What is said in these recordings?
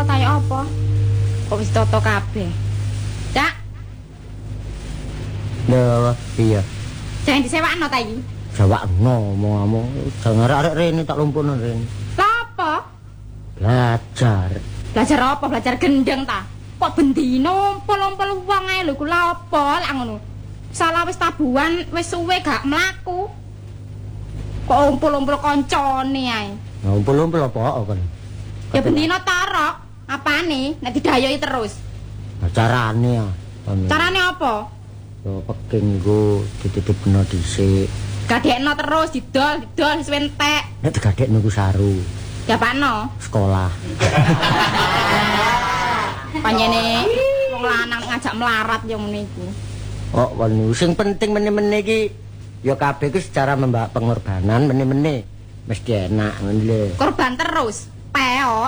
ta ya apa? Kok wis toto kabeh. Cak. Lho, iya. Jangan disewakno ta iki. Sewakno ngomong jangan arek rene tak lumpuhno rene. Lah apa? Belajar. Belajar apa? Belajar gendeng ta? Kok bendino umpul-umpul wong ae lho ku lha apa lak ngono. Salah wis tabuhan wis suwe gak mlaku. Kok umpul-umpul koncone ae. Nah, umpul-umpul apa kan? Ya bendino tarok. Apane? Nek didayoki terus. Nah, carane ya. Carane apa? Yo peking ku dititipno dhisik. Gadekno terus didol suwe entek. Nek digadekno ku saru. Ya pakno. Sekolah. Panjene wong lanang ngajak melarat ya ngene iku. Oh, kon sing penting meneh-meneh iki ya kabeh ku secara membak pengorbanan meneh-meneh mesti enak ngono lho. Korban terus, peok.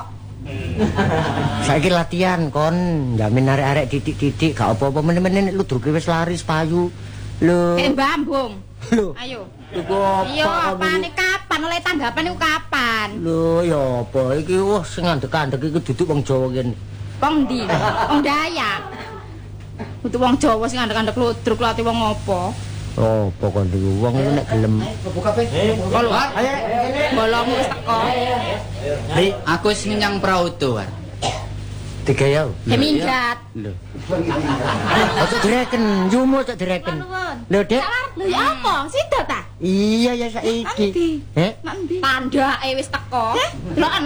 Saiki latihan kon jamin arek-arek titik-titik gak apa-apa meneh-meneh nek ludruke wis laris payu. Lho. Mbambung. Lho. Ayo. Iku apa? Iya, apane kapan oleh tanggapan iku kapan? Lho, ya apa iki wah sing ngandek-andek iki duduk wong Jawa kene. Wong ndi? Wong Dayak. Kudu wong Jawa sing ngandek-andek ludruk lati wong apa? Oh, pokok iki wong iku nek gelem. Buka pe. Kalau ayo bolongmu wis teko. Ri, aku wis ngenyang prauto, War. Tiga ya. Minggat. Lho. Ojo direken, jumo ojo direken. Lho, Dek. Lho ya apa? Sida ta? Iya ya saiki. Nanti. Tandake wis teko. Loken.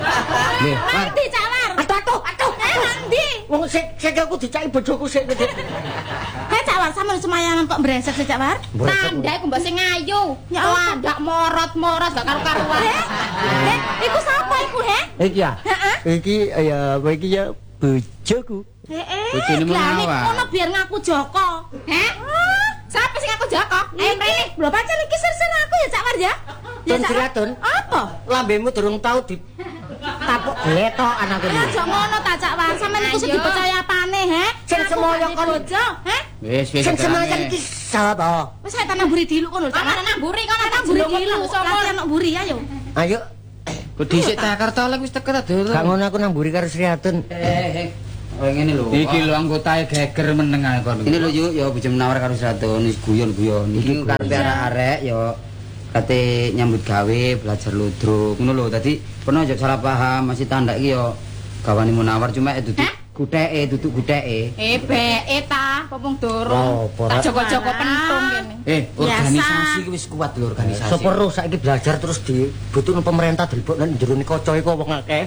Nanti Cawar. Aduh. Nanti. Wong sik aku dicaki bojoku sik. Cawar sampeyan semayangan kok brengsek sih Cawar? Tandake ku mbok sing ayu. Ya ndak morot-morot gak karu-karuan. Iku sapa iku, he? Iki ya. Iki ya iki ya bojoku. Bojone Munawar. Ngono biar ngaku Joko. Heh? Siapa sing ngaku Joko? Mrene. Lho pancen iki ser-ser aku ya Cak War ya. Ya Cak. Apa? Lambemu durung tau di tapuk gletok anake. Ya aja ngono ta Cak War, sampeyan iku dipercaya apane, he? Sing semoyo kon bojo, he? Wis sing semoyo iki sapa? Wis tak namburi dilu kono, Cak War. Namburi kono namburi dilu, latihan nok mburi ayo. Ayo. Ku dhisik ta Kartolek wis teko ta durung. Gak ngono aku namburi karo Sri Atun. Oh ngene lho. Iki lho anggotae geger meneng ae kon. Ini lho yuk ya bojo Munawar karo Satun wis guyon-guyon. Iki karepe arek-arek ya kate nyambut gawe belajar ludruk ngono lho. Dadi pernah aja salah paham masih tanda iki ya gawane Munawar cuma duduk duduk gutheke. Beke ta, popong dorong. Tak joko-joko pentung kene. Organisasi iki wis kuat lho organisasi. Sapa roh saiki belajar terus dibutuhno pemerintah dilebokno jero kaca iku wong akeh.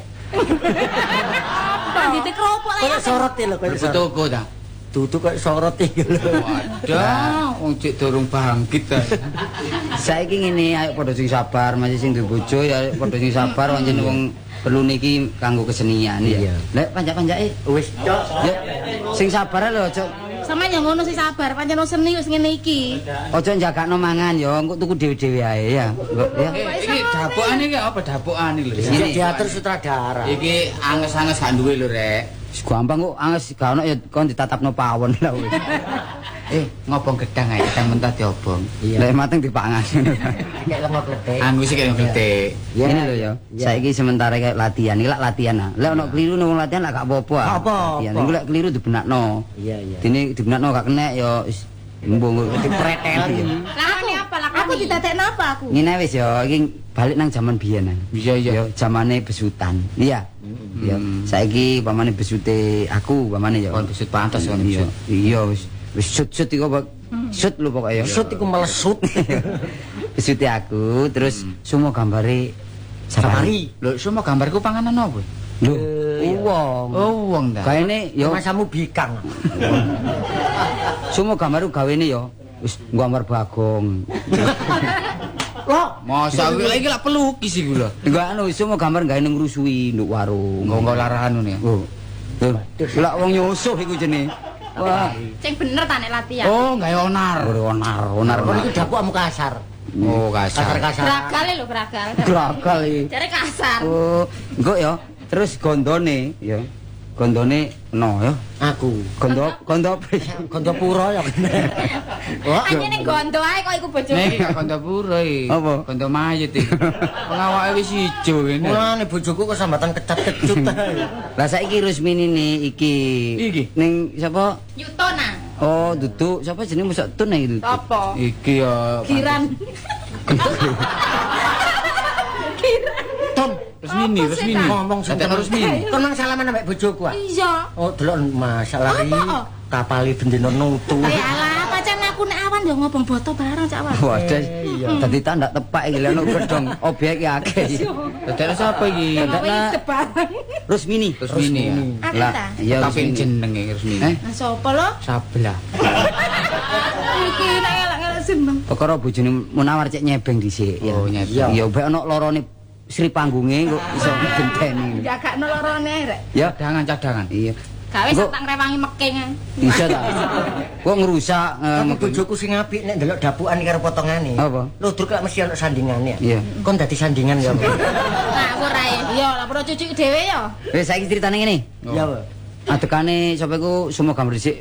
Ditik keropok lah ya. Sorot lho koyo toko ta. Duduk kok sorot iki lho. Waduh, wong cek durung bangkit ta. Saiki ngene ayo padha sing sabar, masih sing duwe bojo ya padha sing sabar pancen wong perlu niki kanggo kesenian ya. Lek panjak-panjake Wis cok. ya sing sabar lho aja. Sama yang ngono sih sabar, pancen seni wis ngene iki. Aja njagakno mangan ya, engko tuku dhewe-dhewe ae ya. Ya. Iki dapokane iki apa dapokane lho. Iki diatur sutradara. Iki anges-anges gak duwe lho rek. Wis gampang kok anges gak ono ya kon ditatapno pawon lah wis. Ngobong gedang ae, gedang mentah diobong. Lek mateng dipangan. Kayak lemot letek. Anu sik kaya gede. Ini lho ya. Saiki sementara kayak latihan, iki lak latihan ah. Lek ono keliru nang latihan lak gak apa-apa. Latihan iku lek keliru dibenakno. Iya iya. Dene dibenakno gak kenek ya wis mbung Dipretel. Lah aku didadekno apa aku? ngene wis ya iki balik nang jaman biyen. Iya iya. Ya zamane besutan. Iya. Ya saiki pamane besute aku pamane ya. Kon besut pantes kon besut. Iya wis sut-sut iku apa? Sut lho pokoke ya. Sut iku melesut. Besute aku terus semua gambare Safari. Lho, semua gambarku panganan apa? Lho, wong. Oh, wong ta. Gaene ya Masamu bikang. semua gambaru gawene ya wis gambar bagong. Loh, Masa iki lak pelukis iku lho. Enggak anu semua gambar gawe ngrusui nduk warung. Nggo larahan ngono ya. Oh. Lha wong nyusuh iku jenenge. Wah. Sing bener ta nek latihan. Oh, gawe onar. Onar. kon iku dapukmu kasar. Oh, kasar. Kasar-kasar. Bragal lho, bragal. Gragal iki. Jare kasar. Oh, engko ya. Terus gondone ya. gondone no ya. Aku. Gondo Pura ya. Anjene ning gondo ae kok iku bojoku. Nek gak gondo pura iki. Apa? Gondo mayit iki. Pengawake wis ijo ngene. Mulane bojoku kok sambatan kecut-kecut. Lah saiki Rusmini iki. Iki. Ning sapa? Yutona. Oh, duduk sapa jenenge mosok tun iki. Apa? Iki ya Giran. Tom, Rusmini. ngomong Dadak Rusmini. Kon nang salaman ambek bojoku ah. Iya. Oh, delok masalah iki. Kapali bendina nutu. Alah, pancen aku nek awan yo ngobong boto bareng cak awan. Waduh. Dadi tandak tepak iki lho gedhong obyek iki akeh. Dadak sapa iki? Dadak bareng. Rusmini. Rusmini ya. Aku Lah, ta. iya Tapi jenenge Rusmini. Nah, sapa lo? Sablah. Iki nek elek-elek sembang. Perkara bojone Munawar cek nyebeng dhisik ya. Oh, nyebeng. Ya mbek ana lorone Sri panggunge kok iso ngenteni. Ya gak nolorone rek. Ya, Cadangan. iya. Gawe sak tak ngrewangi meking. Bisa ta? Kok ngerusak Tapi bojoku sing apik nek ndelok dapukan karo potongane. Apa? Ludruk lak mesti ono sandingane ya. Iya. Kon dadi sandingan ya. Nah, aku rae. Iya, lah pro cucu dhewe ya. Wis saiki critane ngene. Ya. Adekane sapa iku semua gambar dhisik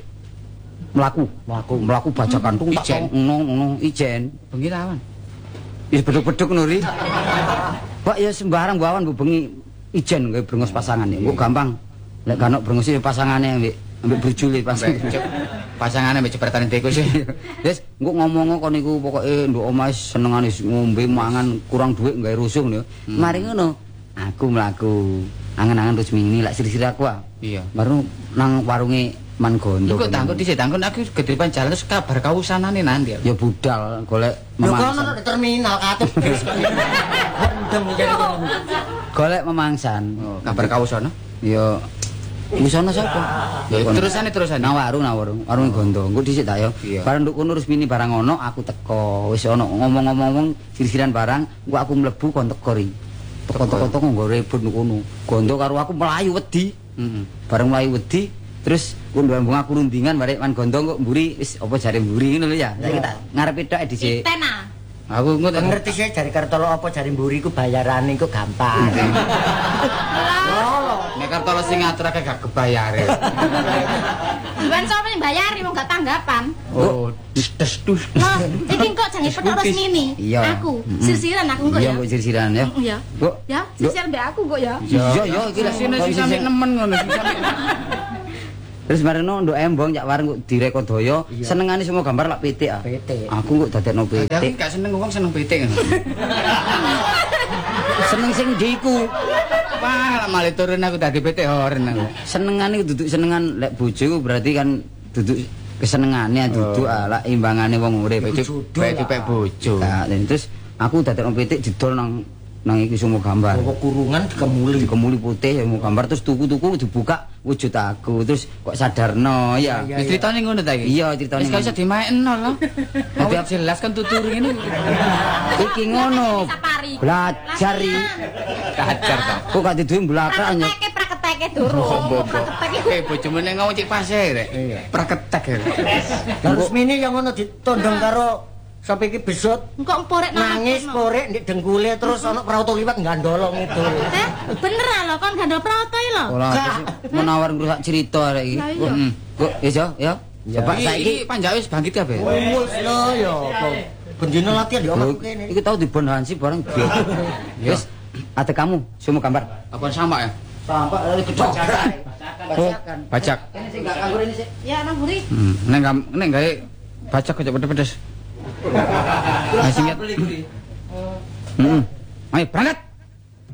mlaku bajakan tung tak ngono ijen. Bengi lawan. Wis beduk-beduk nuri. Pak ya sembarang bawan mbok bengi ijen gawe brengos pasangan ya. Engko gampang. Lek kan brengos pasangane ambek brujule Pasangane mbek jepretane tikus sih. Wis engko ngomong kon niku pokoke nduk omah senengane ngombe mangan kurang dhuwit gawe rusuh ya. Mari ngono. Aku mlaku angen-angen Rusmini lak sir-sir aku ah. Iya. Baru nang warunge Man Gondo. Kok tangkut dhisik tangkut aku gedhepan jalan terus kabar kawusanane nanti. Ya budal golek Lho kono memangsan. di terminal katut bis. Rendem iki. Golek memangsan. Oh, kabar kawusana. Ya wis ana sapa? Ya terusane. Nang warung Gondo. Engko dhisik tak ya. Iya. Bareng nduk kono Rusmini barang ono aku teko. Wis ana ngomong-ngomong sir-siran barang, engko aku mlebu kon teko ri. Teko-teko nggo ribut kono. Gondo karo aku melayu wedi. Bareng melayu wedi terus ndambung aku rundingan barek Man Gondo kok mburi wis apa jare mburi ngono lho ya. Saiki tak ngarepe tok dhisik. Tena. Aku Ngerti sih dari Kartolo apa jari mburi ku bayarane ku gampang. nek Kartolo sing ngaturake gak kebayare. Bukan sapa sing bayari wong gak tanggapan. Oh, dus. Loh, iki kok jange petok Rusmini. Iya. Aku sisiran aku kok Iya ya. kok sir-siran ya. Iya. Kok Ya, sisir mbek aku kok ya. iya iki lek Sini sing sampe nemen ngono sing sampe. terus marino nduk embong cak warung kok direkodaya senengane semua gambar lak pitik ah. Pitik. Aku kok dadekno Aku pitik. gak seneng wong seneng pitik. Seneng sing ndiku. Wah, malah turun aku dadi pitik horen aku. Senengane duduk senengan lek bojo berarti kan duduk kesenengane duduk lak imbangane wong urip. Pek bojo. Nah, terus aku dadekno pitik didol nang iki semua gambar. Bawa kurungan Dikemuli putih ya mau gambar terus tuku-tuku dibuka wujud aku terus kok sadarno ya. Wis critane ngono ta iki? Iya critane. Wis gak usah dimaekno lho. Dadi jelas kan tutur ngene. Iki ngono. Safari. Belajar iki. Kacar ta. Kok gak diduwe blakrak nyok. Praketeke durung. Praketeke. Bojomu nek ngomong cek pase rek. Praketek. Rusmini yang ngono ditondong karo sampai iki besut Engko porek nangis porek ndek dengkule terus ana prauto liwat gandolong itu. Bener lho kon gandol proto iki lho. Ora menawar ngrusak cerita arek iki. Lah iya. Kok ya. Coba Iki saiki panjake wis bangkit kabeh. Wis lho ya apa. Bendina latihan di omahku kene. iki tau dibon Hansi bareng biar. Wis ada kamu semua gambar. Apa sama ya? Sampai dari gedok. Oh, bajak. Ini sih gak nganggur ini sih. Ya nang buri. Nek gawe bajak aja pedes-pedes. Masih ingat. Ayo berangkat.